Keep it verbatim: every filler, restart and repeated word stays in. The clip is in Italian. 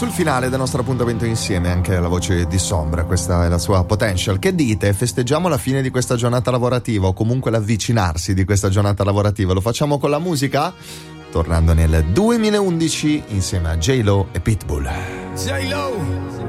sul finale del nostro appuntamento insieme anche la voce di Sombra, questa è la sua Potential. Che dite? Festeggiamo la fine di questa giornata lavorativa o comunque l'avvicinarsi di questa giornata lavorativa? Lo facciamo con la musica? Tornando nel duemilaundici insieme a J-Lo e Pitbull. J-Lo